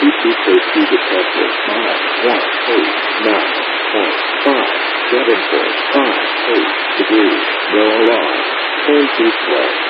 safety detector 518.9.5 7.58 degrees. No alarm. Turn to slow.